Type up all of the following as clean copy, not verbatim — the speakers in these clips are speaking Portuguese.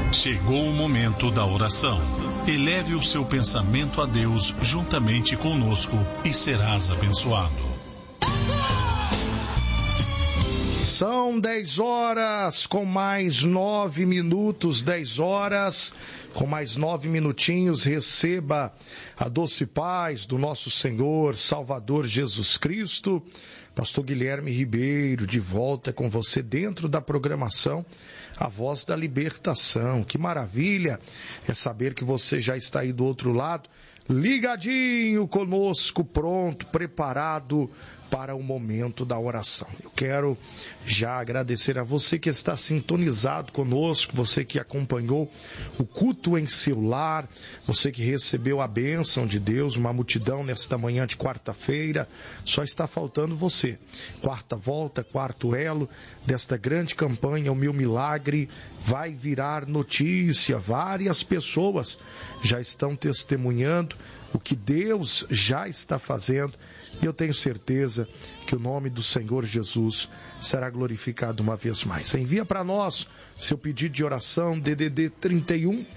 Chegou o momento da oração. Eleve o seu pensamento a Deus juntamente conosco e serás abençoado. São 10 horas com mais 9 minutos, 10 horas com mais 9 minutinhos. Receba a doce paz do nosso Senhor, Salvador Jesus Cristo. Pastor Guilherme Ribeiro, de volta com você dentro da programação A Voz da Libertação. Que maravilha é saber que você já está aí do outro lado, ligadinho conosco, pronto, preparado para o momento da oração. Eu quero já agradecer a você que está sintonizado conosco, você que acompanhou o culto em seu lar, você que recebeu a bênção de Deus, uma multidão nesta manhã de quarta-feira. Só está faltando você. Quarta volta, quarto elo desta grande campanha, O Meu Milagre vai virar notícia. Várias pessoas já estão testemunhando o que Deus já está fazendo, e eu tenho certeza que o nome do Senhor Jesus será glorificado uma vez mais. Envia para nós seu pedido de oração, DDD 31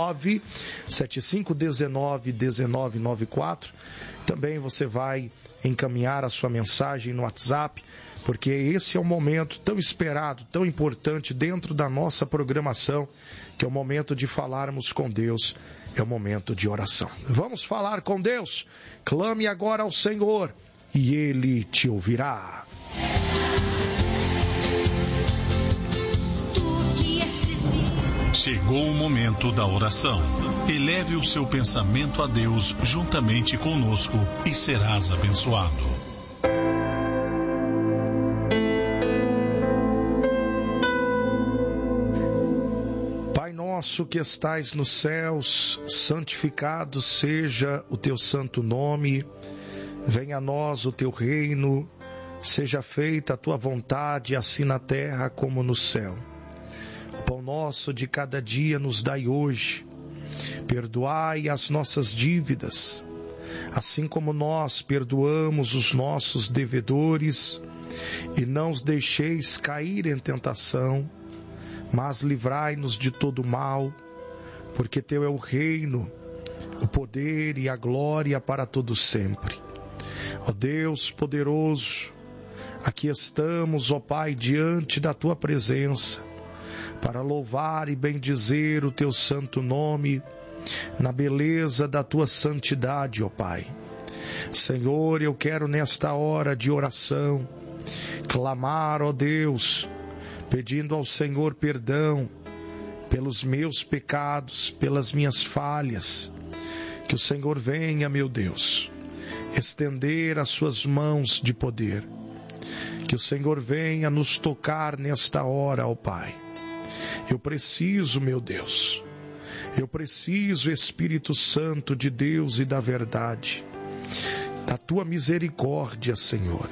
97519 1994. Também você vai encaminhar a sua mensagem no WhatsApp, porque esse é um momento tão esperado, tão importante dentro da nossa programação, que é o momento de falarmos com Deus, é o momento de oração. Vamos falar com Deus? Clame agora ao Senhor e Ele te ouvirá. Chegou o momento da oração. Eleve o seu pensamento a Deus juntamente conosco e serás abençoado. Nosso que estais nos céus, santificado seja o teu santo nome, venha a nós o teu reino, seja feita a tua vontade, assim na terra como no céu. O pão nosso de cada dia nos dai hoje, perdoai as nossas dívidas, assim como nós perdoamos os nossos devedores, e não os deixeis cair em tentação, mas livrai-nos de todo mal, porque teu é o reino, o poder e a glória para todo sempre. Ó Deus poderoso, aqui estamos, ó Pai, diante da tua presença, para louvar e bendizer o teu santo nome, na beleza da tua santidade, ó Pai. Senhor, eu quero nesta hora de oração, clamar, ó Deus, pedindo ao Senhor perdão pelos meus pecados, pelas minhas falhas. Que o Senhor venha, meu Deus, estender as suas mãos de poder. Que o Senhor venha nos tocar nesta hora, ó Pai. Eu preciso, meu Deus, eu preciso, Espírito Santo de Deus e da verdade, da tua misericórdia, Senhor.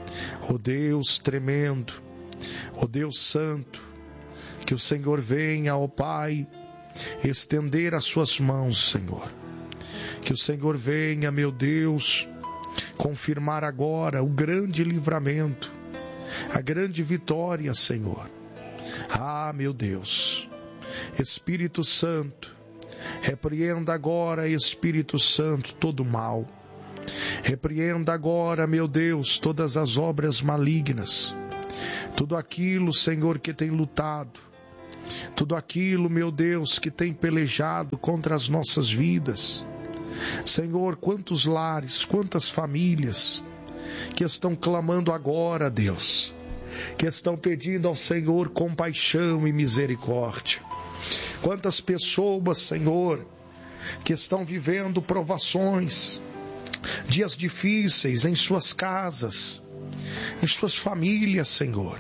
Ó Deus tremendo, ó Deus Santo, que o Senhor venha, ó Pai, estender as suas mãos, Senhor. Que o Senhor venha, meu Deus, confirmar agora o grande livramento, a grande vitória, Senhor. Ah, meu Deus, Espírito Santo, repreenda agora, Espírito Santo, todo mal. Repreenda agora, meu Deus, todas as obras malignas. Tudo aquilo, Senhor, que tem lutado, tudo aquilo, meu Deus, que tem pelejado contra as nossas vidas. Senhor, quantos lares, quantas famílias que estão clamando agora, Deus, que estão pedindo ao Senhor compaixão e misericórdia. Quantas pessoas, Senhor, que estão vivendo provações, dias difíceis em suas casas, em suas famílias, Senhor.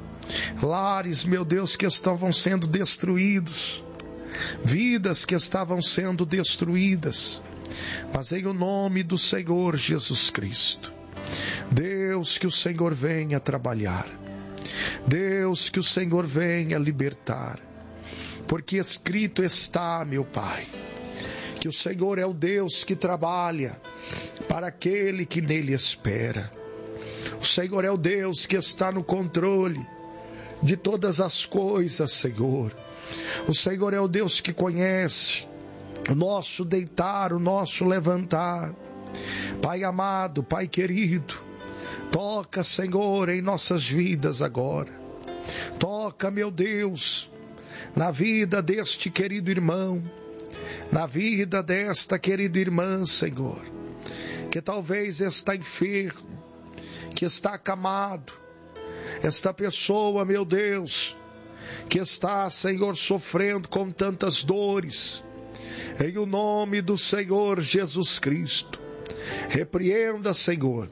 Lares, meu Deus, que estavam sendo destruídos, vidas que estavam sendo destruídas, mas em o nome do Senhor Jesus Cristo, Deus, que o Senhor venha trabalhar, Deus, que o Senhor venha libertar, porque escrito está, meu Pai, que o Senhor é o Deus que trabalha para aquele que nele espera. O Senhor é o Deus que está no controle de todas as coisas, Senhor. O Senhor é o Deus que conhece o nosso deitar, o nosso levantar. Pai amado, Pai querido, toca, Senhor, em nossas vidas agora. Toca, meu Deus, na vida deste querido irmão, na vida desta querida irmã, Senhor, que talvez está enfermo, que está acamado. Esta pessoa, meu Deus, que está, Senhor, sofrendo com tantas dores, em o nome do Senhor Jesus Cristo, repreenda, Senhor,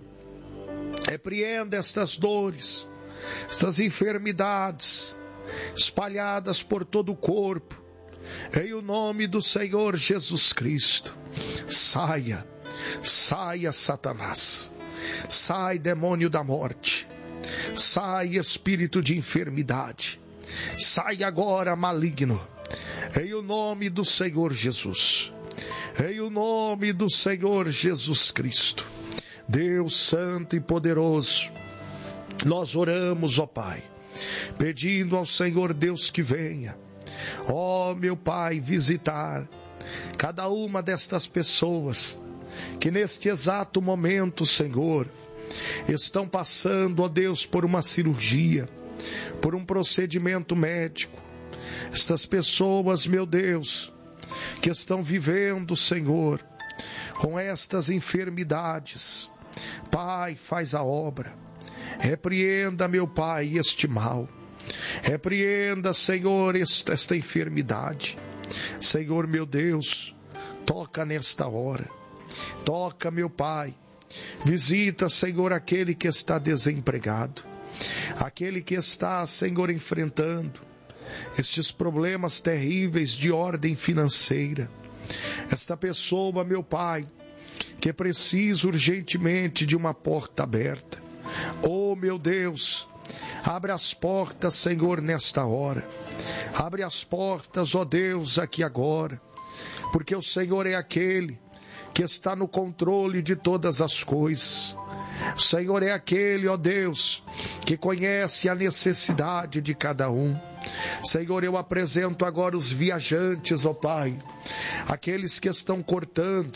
repreenda estas dores, estas enfermidades espalhadas por todo o corpo, em o nome do Senhor Jesus Cristo. Saia, saia, Satanás, sai, demônio da morte, sai, espírito de enfermidade, sai agora, maligno, em o nome do Senhor Jesus, em o nome do Senhor Jesus Cristo. Deus santo e poderoso, nós oramos, ó Pai, pedindo ao Senhor Deus que venha, ó meu Pai, visitar cada uma destas pessoas que neste exato momento, Senhor, estão passando, ó Deus, por uma cirurgia, por um procedimento médico. Estas pessoas, meu Deus, que estão vivendo, Senhor, com estas enfermidades, Pai, faz a obra. Repreenda, meu Pai, este mal. Repreenda, Senhor, esta enfermidade. Senhor, meu Deus, toca nesta hora. Toca, meu Pai. Visita, Senhor, aquele que está desempregado. Aquele que está, Senhor, enfrentando estes problemas terríveis de ordem financeira. Esta pessoa, meu Pai, que precisa urgentemente de uma porta aberta. Oh, meu Deus, abre as portas, Senhor, nesta hora. Abre as portas, ó Deus, aqui agora. Porque o Senhor é aquele que está no controle de todas as coisas. O Senhor é aquele, ó Deus, que conhece a necessidade de cada um. Senhor, eu apresento agora os viajantes, ó Pai, aqueles que estão cortando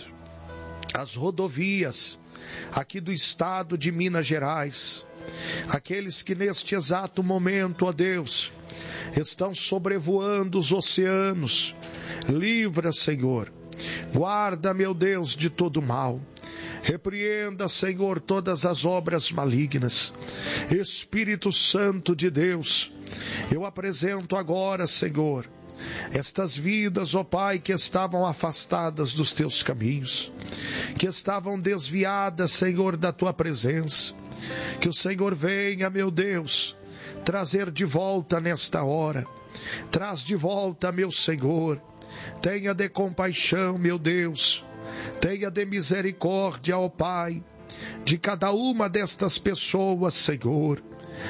as rodovias aqui do estado de Minas Gerais, aqueles que neste exato momento, ó Deus, estão sobrevoando os oceanos. Livra, Senhor, guarda, meu Deus, de todo mal. Repreenda, Senhor, todas as obras malignas. Espírito Santo de Deus, eu apresento agora, Senhor, estas vidas, ó Pai, que estavam afastadas dos Teus caminhos, que estavam desviadas, Senhor, da Tua presença. Que o Senhor venha, meu Deus, trazer de volta nesta hora. Traz de volta, meu Senhor. Tenha de compaixão, meu Deus. Tenha de misericórdia, ó Pai, de cada uma destas pessoas, Senhor.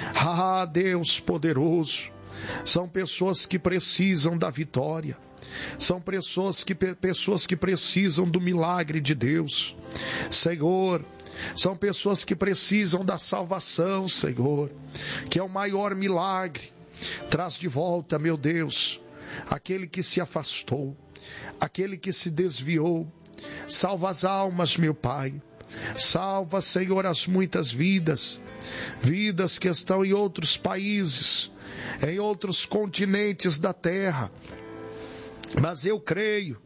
Ah, Deus poderoso, são pessoas que precisam da vitória. São pessoas que precisam do milagre de Deus. Senhor, são pessoas que precisam da salvação, Senhor, que é o maior milagre. Traz de volta, meu Deus, aquele que se afastou, aquele que se desviou. Salva as almas, meu Pai. Salva, Senhor, as muitas vidas que estão em outros países, em outros continentes da terra. Mas eu creio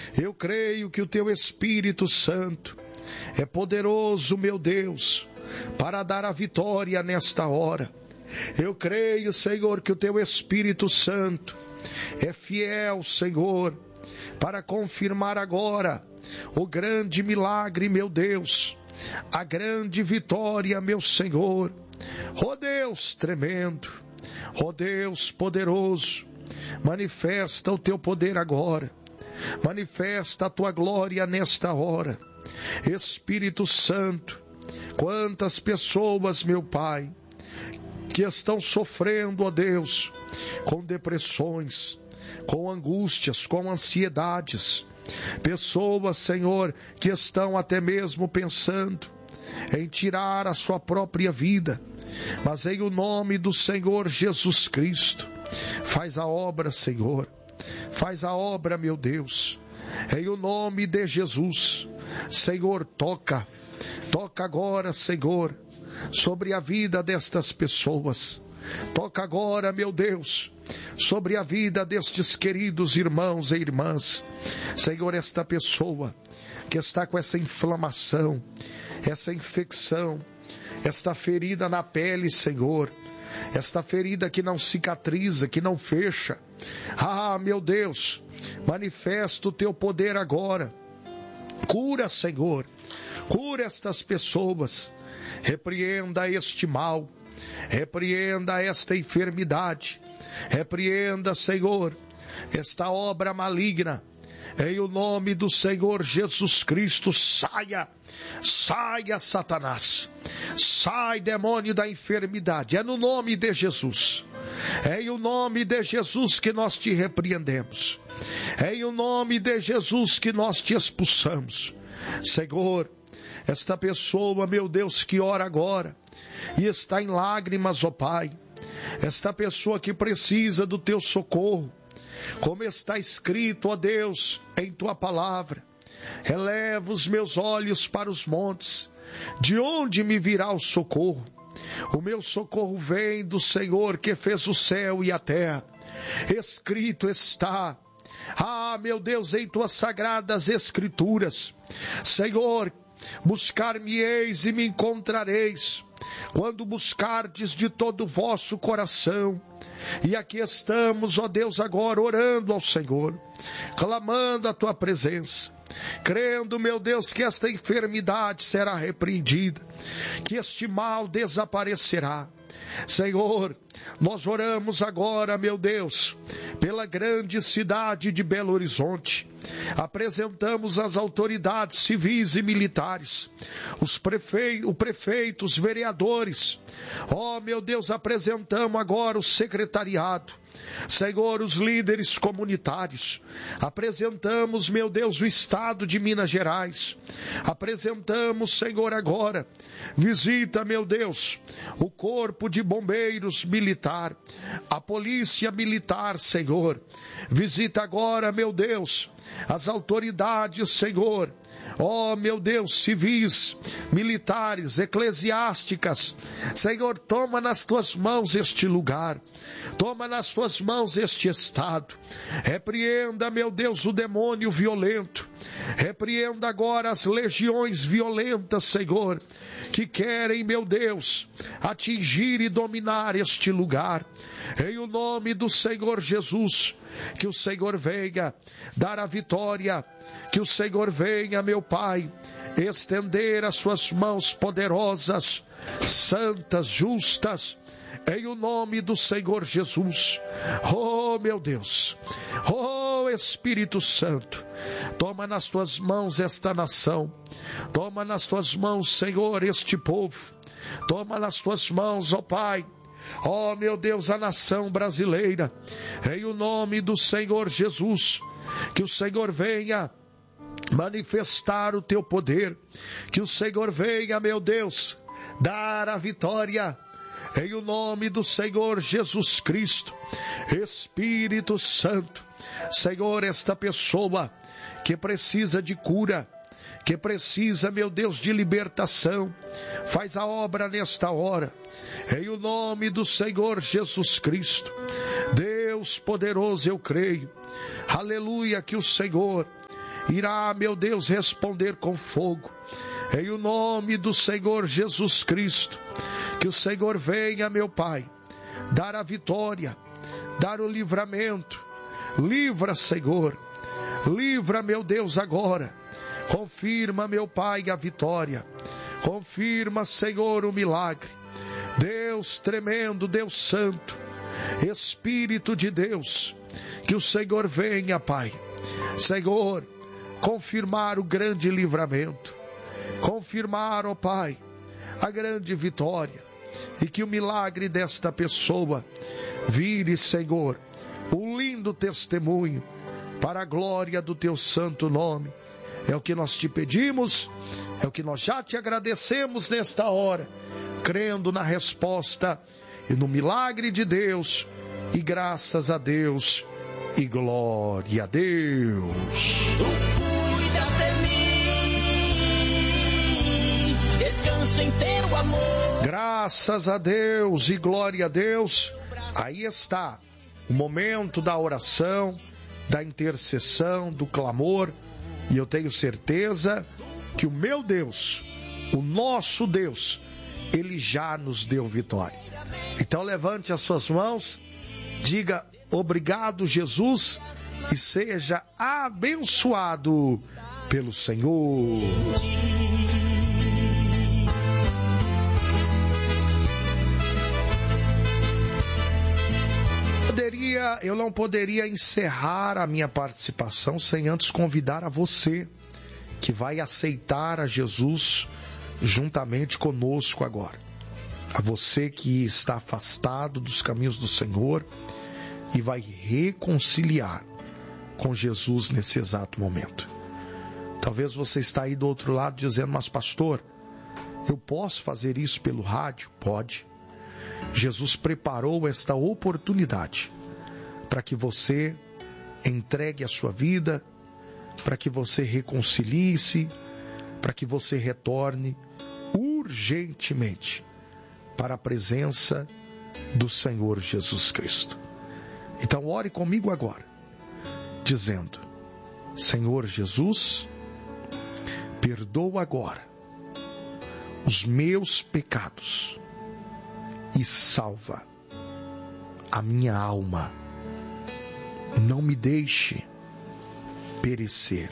que o Teu Espírito Santo é poderoso, meu Deus, para dar a vitória nesta hora. Eu creio, Senhor, que o Teu Espírito Santo é fiel, Senhor, para confirmar agora o grande milagre, meu Deus, a grande vitória, meu Senhor. Ó Deus tremendo, ó Deus poderoso, manifesta o Teu poder agora, manifesta a Tua glória nesta hora. Espírito Santo, quantas pessoas, meu Pai, que estão sofrendo, ó Deus, com depressões, com angústias, com ansiedades. Pessoas, Senhor, que estão até mesmo pensando em tirar a sua própria vida. mas em o nome do Senhor Jesus Cristo, faz a obra, Senhor, faz a obra, meu Deus, em o nome de Jesus. Senhor, toca agora, Senhor, sobre a vida destas pessoas. Toca agora, meu Deus, sobre a vida destes queridos irmãos e irmãs. Senhor, esta pessoa que está com essa inflamação, essa infecção, esta ferida na pele, Senhor, esta ferida que não cicatriza, que não fecha. Ah, meu Deus, manifesta o teu poder agora. Cura, Senhor, cura estas pessoas, repreenda este mal, repreenda esta enfermidade, repreenda, Senhor, esta obra maligna. Em o nome do Senhor Jesus Cristo, saia, Satanás, sai, demônio da enfermidade, é no nome de Jesus, é em o nome de Jesus que nós te repreendemos, é em o nome de Jesus que nós te expulsamos. Senhor, esta pessoa, meu Deus, que ora agora e está em lágrimas, ó Pai, esta pessoa que precisa do teu socorro, como está escrito, ó Deus, em tua palavra, eleva os meus olhos para os montes, de onde me virá o socorro? O meu socorro vem do Senhor que fez o céu e a terra. Escrito está, ah, meu Deus, em tuas sagradas escrituras, Senhor, buscar-me-eis e me encontrareis, quando buscardes de todo o vosso coração. E aqui estamos, ó Deus, agora orando ao Senhor, clamando a tua presença, crendo, meu Deus, que esta enfermidade será repreendida, que este mal desaparecerá. Senhor, nós oramos agora, meu Deus, pela grande cidade de Belo Horizonte. Apresentamos as autoridades civis e militares, os prefeitos, os vereadores. Ó, meu Deus, apresentamos agora o secretariado. Senhor, os líderes comunitários. Apresentamos, meu Deus, o estado de Minas Gerais. Apresentamos, Senhor, agora. Visita, meu Deus, o corpo de bombeiros militar, a polícia militar, Senhor. Visita agora, meu Deus, as autoridades, Senhor. Ó, meu Deus, civis, militares, eclesiásticas. Senhor, toma nas tuas mãos este lugar. Toma nas tuas mãos este estado. Repreenda, meu Deus, o demônio violento. Repreenda agora as legiões violentas, Senhor, que querem, meu Deus, atingir e dominar este lugar. Em o nome do Senhor Jesus, que o Senhor venha dar a vitória, que o Senhor venha, meu Pai, estender as suas mãos poderosas, santas, justas, em o nome do Senhor Jesus. Oh, meu Deus, oh, Espírito Santo, toma nas tuas mãos esta nação, toma nas tuas mãos, Senhor, este povo, toma nas tuas mãos, ó Pai, ó, meu Deus, a nação brasileira, em o nome do Senhor Jesus, que o Senhor venha manifestar o teu poder, que o Senhor venha, meu Deus, dar a vitória, em o nome do Senhor Jesus Cristo. Espírito Santo, Senhor, esta pessoa que precisa de cura, que precisa, meu Deus, de libertação, faz a obra nesta hora, em o nome do Senhor Jesus Cristo. Deus poderoso, eu creio, aleluia, que o Senhor irá, meu Deus, responder com fogo, em o nome do Senhor Jesus Cristo. Que o Senhor venha, meu Pai, dar a vitória, dar o livramento. Livra, Senhor, livra, meu Deus, agora. Confirma, meu Pai, a vitória. Confirma, Senhor, o milagre. Deus tremendo, Deus santo, Espírito de Deus, que o Senhor venha, Pai, Senhor, confirmar o grande livramento, confirmar, ó Pai, a grande vitória, e que o milagre desta pessoa vire, Senhor, um lindo testemunho para a glória do teu santo nome. É o que nós te pedimos, é o que nós já te agradecemos nesta hora, crendo na resposta e no milagre de Deus, e graças a Deus, e glória a Deus. Tu cuidas de mim, descanso em teu amor. Graças a Deus e glória a Deus. Aí está o momento da oração, da intercessão, do clamor, e eu tenho certeza que o meu Deus, o nosso Deus, Ele já nos deu vitória. Então levante as suas mãos, diga obrigado, Jesus, e seja abençoado pelo Senhor. Eu não poderia encerrar a minha participação sem antes convidar a você que vai aceitar a Jesus juntamente conosco agora. A você que está afastado dos caminhos do Senhor e vai reconciliar com Jesus nesse exato momento. Talvez você está aí do outro lado dizendo, mas pastor, eu posso fazer isso pelo rádio? Pode. Jesus preparou esta oportunidade para que você entregue a sua vida, para que você reconcilie-se, para que você retorne urgentemente para a presença do Senhor Jesus Cristo. Então ore comigo agora, dizendo, Senhor Jesus, perdoa agora os meus pecados e salva a minha alma. Não me deixe perecer.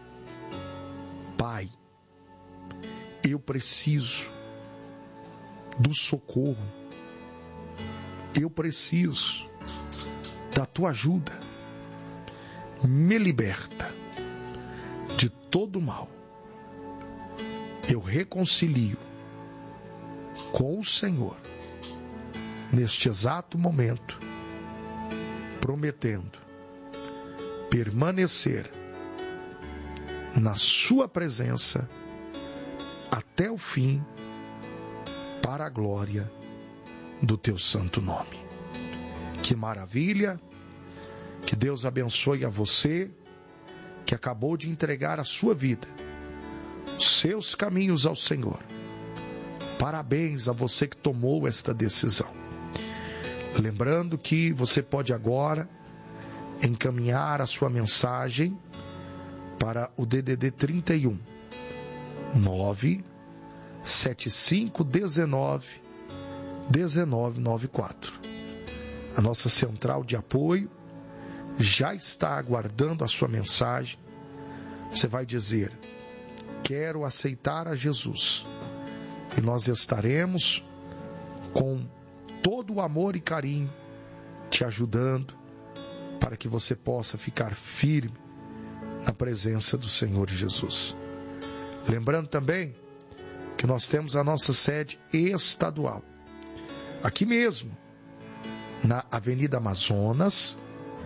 Pai, eu preciso do socorro. Eu preciso da tua ajuda. Me liberta de todo mal. Eu reconcilio com o Senhor neste exato momento, prometendo permanecer na sua presença até o fim, para a glória do teu santo nome. Que maravilha! Que Deus abençoe a você que acabou de entregar a sua vida, os seus caminhos ao Senhor. Parabéns a você que tomou esta decisão. Lembrando que você pode agora encaminhar a sua mensagem para o DDD 31 97519 1994. A nossa central de apoio já está aguardando a sua mensagem. Você vai dizer, quero aceitar a Jesus. E nós estaremos com todo o amor e carinho te ajudando para que você possa ficar firme na presença do Senhor Jesus. Lembrando também que nós temos a nossa sede estadual, aqui mesmo, na Avenida Amazonas,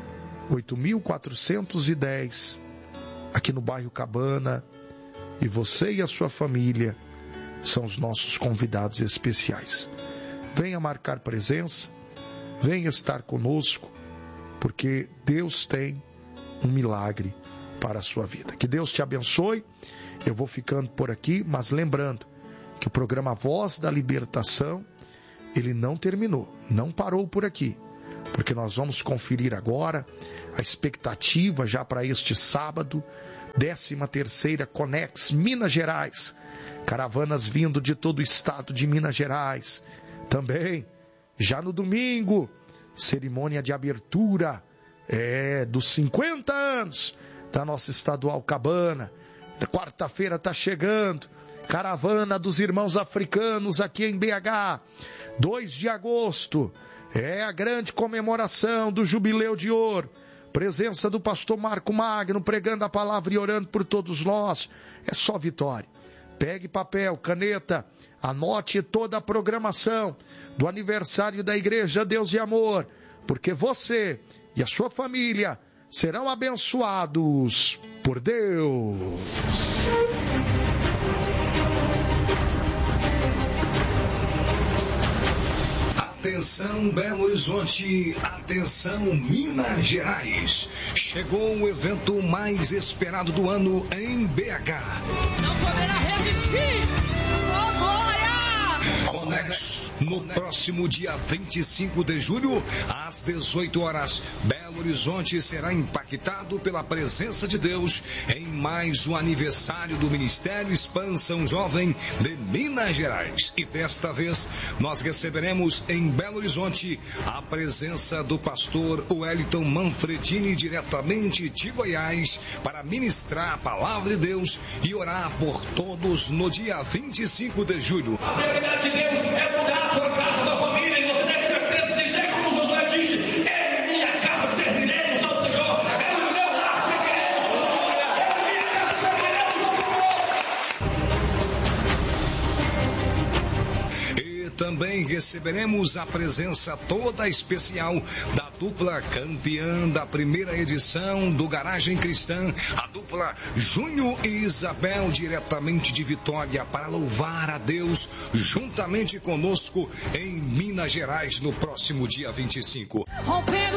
8.410, aqui no bairro Cabana, e você e a sua família são os nossos convidados especiais. Venha marcar presença, venha estar conosco, porque Deus tem um milagre para a sua vida. Que Deus te abençoe. Eu vou ficando por aqui, mas lembrando que o programa Voz da Libertação, ele não terminou, não parou por aqui, porque nós vamos conferir agora a expectativa já para este sábado, 13ª Conex Minas Gerais, caravanas vindo de todo o estado de Minas Gerais. Também, já no domingo, cerimônia de abertura dos 50 anos da nossa estadual Cabana. Quarta-feira está chegando, caravana dos irmãos africanos aqui em BH, 2 de agosto, a grande comemoração do Jubileu de Ouro, presença do pastor Marco Magno, pregando a palavra e orando por todos nós. É só vitória. Pegue papel, caneta, anote toda a programação do aniversário da Igreja Deus de Amor, porque você e a sua família serão abençoados por Deus. Atenção Belo Horizonte, atenção Minas Gerais. Chegou o evento mais esperado do ano em BH. Não poderá resistir! Oh, glória! Conexo, no próximo dia 25 de julho, às 18 horas, Belo Horizonte será impactado pela presença de Deus em mais um aniversário do Ministério Expansão Jovem de Minas Gerais. E desta vez, nós receberemos em Belo Horizonte a presença do pastor Wellington Manfredini, diretamente de Goiás, para ministrar a palavra de Deus e orar por todos no dia 25 de julho. A prioridade de Deus é mudar a tua casa, a tua família, e você deve ter certeza de dizer como Josué disse: em minha casa serviremos ao Senhor, no meu lar serviremos ao Senhor, em minha casa serviremos ao Senhor. E também receberemos a presença toda especial da dupla campeã da primeira edição do Garagem Cristã, a dupla Júnior e Isabel, diretamente de Vitória, para louvar a Deus juntamente conosco em Minas Gerais no próximo dia 25. Rompendo